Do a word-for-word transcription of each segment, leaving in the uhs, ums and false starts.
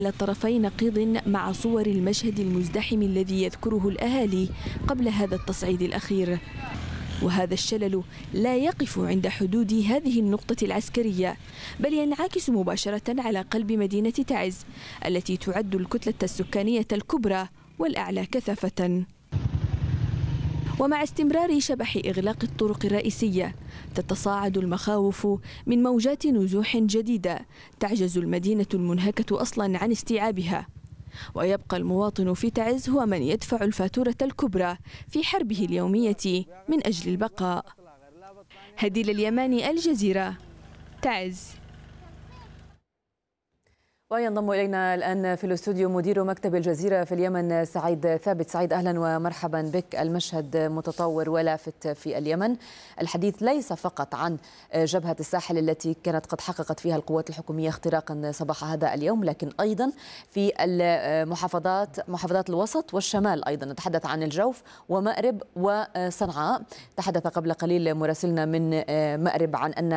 طرفي نقيض مع صور المشهد المزدحم الذي يذكره الأهالي قبل هذا التصعيد الأخير. وهذا الشلل لا يقف عند حدود هذه النقطة العسكرية، بل ينعكس مباشرة على قلب مدينة تعز التي تعد الكتلة السكانية الكبرى والأعلى كثافة. ومع استمرار شبح إغلاق الطرق الرئيسية تتصاعد المخاوف من موجات نزوح جديدة تعجز المدينة المنهكة أصلا عن استيعابها، ويبقى المواطن في تعز هو من يدفع الفاتورة الكبرى في حربه اليومية من أجل البقاء. هديل اليماني، الجزيرة، تعز. وينضم إلينا الآن في الاستوديو مدير مكتب الجزيرة في اليمن سعيد ثابت. سعيد، أهلا ومرحبا بك. المشهد متطور ولافت في اليمن، الحديث ليس فقط عن جبهة الساحل التي كانت قد حققت فيها القوات الحكومية اختراقا صباح هذا اليوم، لكن أيضا في المحافظات محافظات الوسط والشمال. أيضا نتحدث عن الجوف ومأرب وصنعاء. تحدث قبل قليل مراسلنا من مأرب عن أن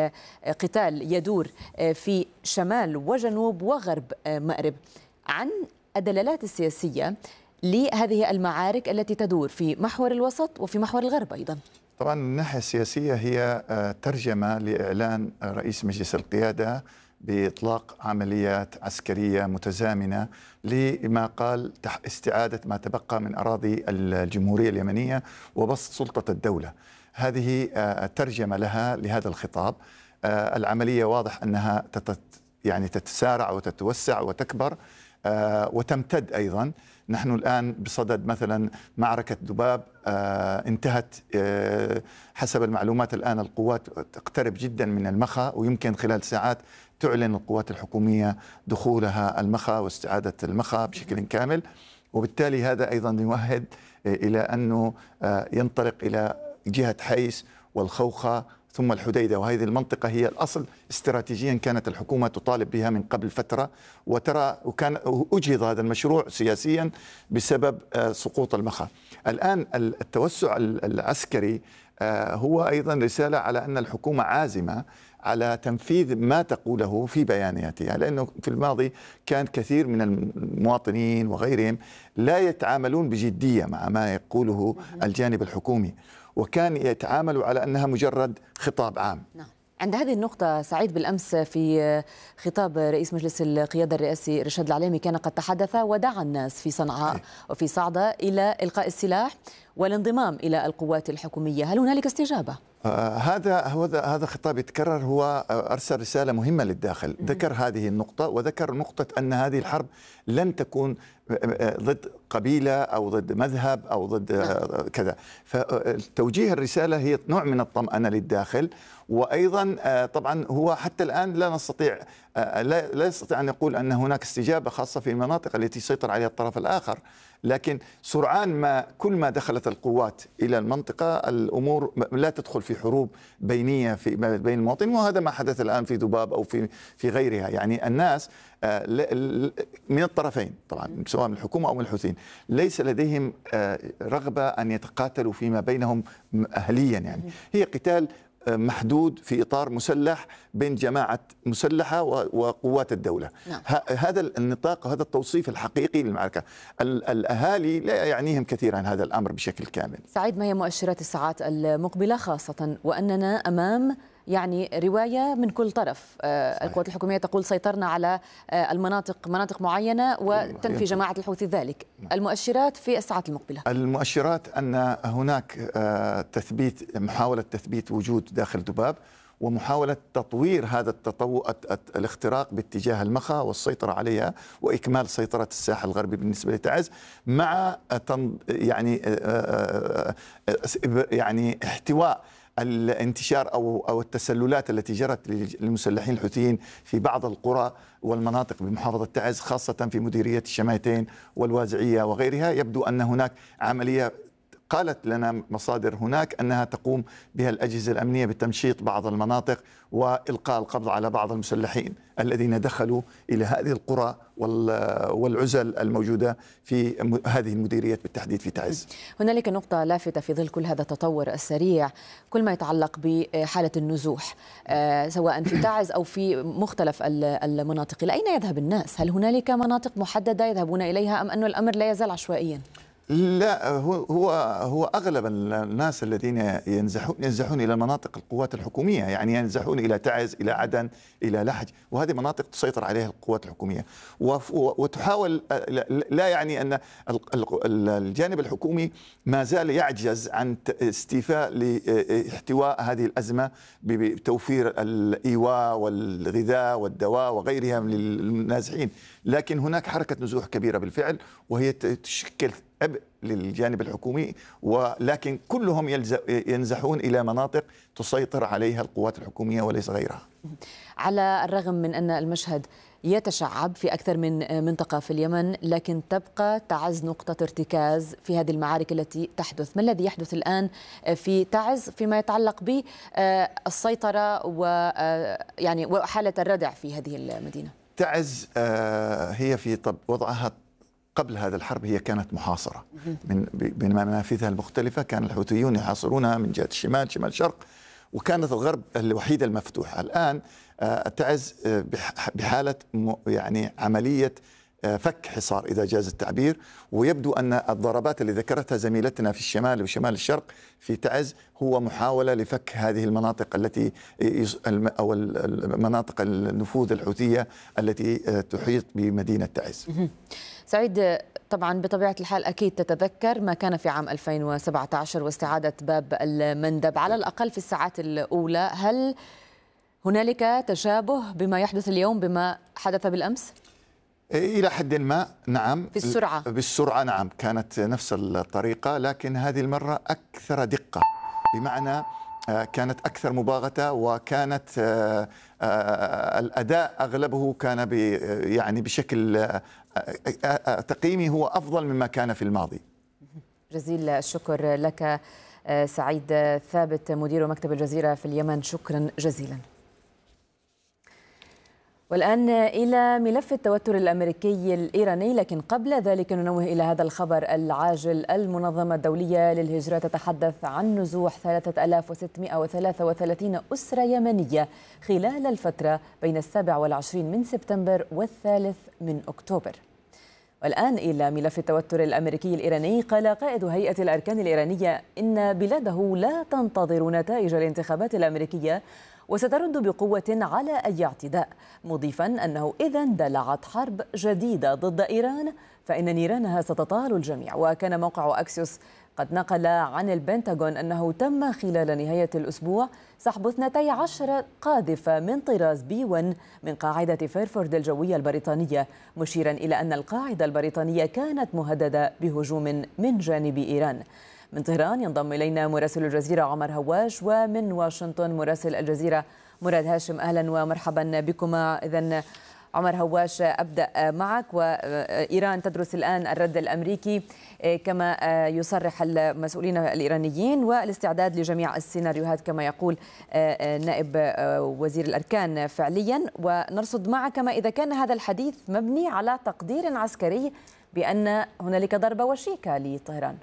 القتال يدور في شمال وجنوب وغرب مأرب. عن الدلالات السياسية لهذه المعارك التي تدور في محور الوسط وفي محور الغرب أيضا. طبعا من الناحية السياسية هي ترجمة لإعلان رئيس مجلس القيادة بإطلاق عمليات عسكرية متزامنة لما قال استعادة ما تبقى من أراضي الجمهورية اليمنية وبسط سلطة الدولة. هذه ترجمة لها لهذا الخطاب. العملية واضح أنها تتت يعني تتسارع وتتوسع وتكبر آه وتمتد أيضا. نحن الآن بصدد مثلا معركة ذباب آه انتهت آه حسب المعلومات الآن القوات تقترب جدا من المخا، ويمكن خلال ساعات تعلن القوات الحكومية دخولها المخا واستعادة المخا بشكل كامل، وبالتالي هذا أيضا يؤهد إلى أنه آه ينطلق إلى جهة حيس والخوخة ثم الحديدة، وهذه المنطقة هي الأصل استراتيجيا كانت الحكومة تطالب بها من قبل فترة، وترى وكان أجهض هذا المشروع سياسيا بسبب سقوط المخا. الآن التوسع العسكري هو أيضا رسالة على أن الحكومة عازمة على تنفيذ ما تقوله في بياناتها، لأنه في الماضي كان كثير من المواطنين وغيرهم لا يتعاملون بجدية مع ما يقوله الجانب الحكومي، وكان يتعاملوا على أنها مجرد خطاب عام. نعم. عند هذه النقطة سعيد، بالأمس في خطاب رئيس مجلس القيادة الرئاسي رشاد العليمي كان قد تحدث ودعا الناس في صنعاء وفي صعدة إلى إلقاء السلاح والانضمام إلى القوات الحكومية. هل هنالك استجابة؟ آه هذا هذا هذا خطاب يتكرر. هو أرسل رسالة مهمة للداخل، ذكر هذه النقطة وذكر نقطة أن هذه الحرب لن تكون ضد قبيلة أو ضد مذهب أو ضد آه كذا. فتوجيه الرسالة هي نوع من الطمأنة للداخل، وأيضا آه طبعا هو حتى الآن لا نستطيع آه لا, لا يستطيع أن يقول أن هناك استجابة خاصة في المناطق التي يسيطر عليها الطرف الآخر، لكن سرعان ما كل ما دخلت القوات إلى المنطقة الأمور لا تدخل في حروب بينية في بين المواطنين، وهذا ما حدث الآن في ذباب أو في في غيرها. يعني الناس من الطرفين طبعا سواء من الحكومة أو من الحوثيين ليس لديهم رغبة أن يتقاتلوا فيما بينهم أهليا، يعني هي قتال محدود في إطار مسلح بين جماعة مسلحة وقوات الدولة. نعم. هذا النطاق وهذا التوصيف الحقيقي للمعركة. الأهالي لا يعنيهم كثيرا هذا الأمر بشكل كامل. سعيد، ما هي مؤشرات الساعات المقبلة، خاصة وأننا أمام يعني رواية من كل طرف؟ آه القوات الحكومية تقول سيطرنا على آه المناطق مناطق معينة وتنفي جماعة الحوثي ذلك. المؤشرات في الساعات المقبلة؟ المؤشرات أن هناك آه تثبيت محاولة تثبيت وجود داخل ذباب، ومحاولة تطوير هذا التطو... الاختراق باتجاه المخا والسيطرة عليها وإكمال سيطرة الساحل الغربي بالنسبة لتعز، مع تن... يعني آه يعني احتواء الانتشار أو أو التسللات التي جرت للمسلحين الحوثيين في بعض القرى والمناطق بمحافظة تعز، خاصة في مديرية الشمايتين والوازعية وغيرها. يبدو أن هناك عملية قالت لنا مصادر هناك أنها تقوم بها الأجهزة الأمنية بتمشيط بعض المناطق وإلقاء القبض على بعض المسلحين الذين دخلوا إلى هذه القرى والعزل الموجودة في هذه المديريات بالتحديد في تعز. هنالك نقطة لافتة في ظل كل هذا التطور السريع، كل ما يتعلق بحالة النزوح سواء في تعز أو في مختلف المناطق، إلى أين يذهب الناس؟ هل هنالك مناطق محددة يذهبون إليها أم أن الأمر لا يزال عشوائيا؟ لا، هو هو هو اغلب الناس الذين ينزحون ينزحون الى المناطق القوات الحكوميه، يعني ينزحون الى تعز، الى عدن، الى لحج، وهذه مناطق تسيطر عليها القوات الحكوميه، وتحاول. لا يعني ان الجانب الحكومي ما زال يعجز عن استيفاء لاحتواء هذه الازمه بتوفير الايواء والغذاء والدواء وغيرها من النازحين، لكن هناك حركه نزوح كبيره بالفعل، وهي تشكل عبء للجانب الحكومي، ولكن كلهم ينزحون إلى مناطق تسيطر عليها القوات الحكومية وليس غيرها. على الرغم من أن المشهد يتشعب في أكثر من منطقة في اليمن، لكن تبقى تعز نقطة ارتكاز في هذه المعارك التي تحدث. ما الذي يحدث الآن في تعز فيما يتعلق بالسيطرة ويعني وحالة الردع في هذه المدينة؟ تعز هي في وضعها قبل هذا الحرب هي كانت محاصرة من بمنافذها المختلفة، كان الحوثيون يحاصرونها من جهة الشمال شمال الشرق، وكانت الغرب الوحيدة المفتوحة. الآن تعز بحالة يعني عملية فك حصار إذا جاز التعبير، ويبدو أن الضربات اللي ذكرتها زميلتنا في الشمال وشمال الشرق في تعز هو محاولة لفك هذه المناطق التي أو المناطق النفوذ الحوثية التي تحيط بمدينة تعز. سعيد، طبعا بطبيعة الحال أكيد تتذكر ما كان في عام ألفين وسبعة عشر واستعادة باب المندب على الأقل في الساعات الأولى. هل هنالك تشابه بما يحدث اليوم بما حدث بالأمس؟ إلى حد ما نعم، في السرعة بالسرعة نعم، كانت نفس الطريقة، لكن هذه المرة أكثر دقة، بمعنى كانت أكثر مباغتة، وكانت الأداء أغلبه كان يعني بشكل تقييمي هو أفضل مما كان في الماضي. جزيل الشكر لك سعيد ثابت مدير مكتب الجزيرة في اليمن، شكرا جزيلا. والآن إلى ملف التوتر الأمريكي الإيراني، لكن قبل ذلك ننوه إلى هذا الخبر العاجل. المنظمة الدولية للهجرة تتحدث عن نزوح ثلاثة آلاف وستمائة وثلاثة وثلاثين أسرة يمنية خلال الفترة بين السابع والعشرين من سبتمبر والثالث من أكتوبر. والآن إلى ملف التوتر الأمريكي الإيراني. قال قائد هيئة الأركان الإيرانية إن بلاده لا تنتظر نتائج الانتخابات الأمريكية وسترد بقوة على أي اعتداء، مضيفا أنه إذا اندلعت حرب جديدة ضد إيران فإن نيرانها ستطال الجميع. وكان موقع أكسيوس قد نقل عن البنتاغون أنه تم خلال نهاية الأسبوع سحب اثنتي عشر قاذفة من طراز بي واحد من قاعدة فيرفورد الجوية البريطانية، مشيرا إلى أن القاعدة البريطانية كانت مهددة بهجوم من جانب إيران. من طهران ينضم إلينا مراسل الجزيرة عمر هواش، ومن واشنطن مراسل الجزيرة مراد هاشم. أهلا ومرحبا بكما. إذن عمر هواش، أبدأ معك. وإيران تدرس الآن الرد الأمريكي كما يصرح المسؤولين الإيرانيين، والاستعداد لجميع السيناريوهات كما يقول نائب وزير الأركان فعليا. ونرصد معك ما إذا كان هذا الحديث مبني على تقدير عسكري بأن هنالك ضربة وشيكة لطهران.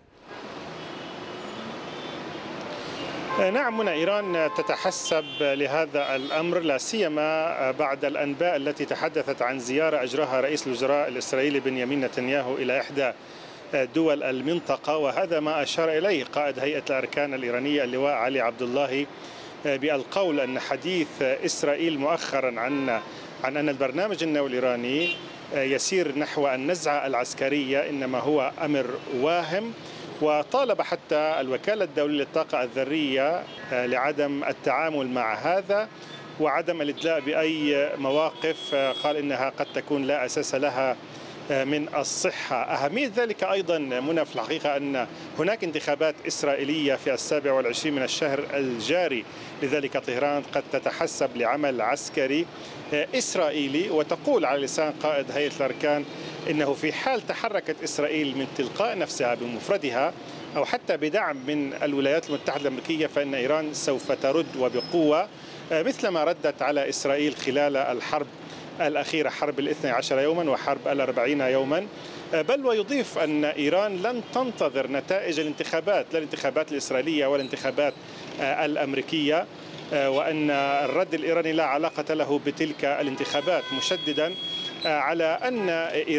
نعم، منى، إيران تتحسب لهذا الأمر، لا سيما بعد الأنباء التي تحدثت عن زيارة أجراها رئيس الوزراء الإسرائيلي بنيامين نتنياهو إلى إحدى دول المنطقة، وهذا ما أشار إليه قائد هيئة الأركان الإيرانية اللواء علي عبد الله بالقول أن حديث إسرائيل مؤخرا عن عن أن البرنامج النووي الإيراني يسير نحو النزعة العسكرية إنما هو أمر واهم. وطالب حتى الوكالة الدولية للطاقة الذرية لعدم التعامل مع هذا وعدم الإدلاء بأي مواقف قال إنها قد تكون لا أساس لها من الصحة. أهمية ذلك أيضا منى في الحقيقة أن هناك انتخابات إسرائيلية في السابع والعشرين من الشهر الجاري، لذلك طهران قد تتحسب لعمل عسكري إسرائيلي، وتقول على لسان قائد هيئة الأركان إنه في حال تحركت إسرائيل من تلقاء نفسها بمفردها أو حتى بدعم من الولايات المتحدة الأمريكية فإن إيران سوف ترد وبقوة مثلما ردت على إسرائيل خلال الحرب الأخيرة، حرب الاثني عشر يوما وحرب الأربعين يوما. بل ويضيف أن إيران لن تنتظر نتائج الانتخابات، لا الانتخابات الإسرائيلية ولا الانتخابات الأمريكية، وأن الرد الإيراني لا علاقة له بتلك الانتخابات، مشددا على أن